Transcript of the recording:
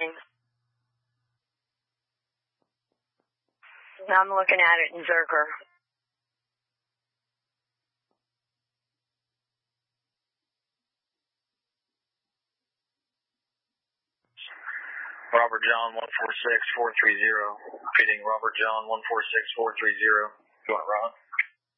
watching. I'm looking at it in Zerker. Robert John 146430. Repeating Robert John 146430. You want Ron?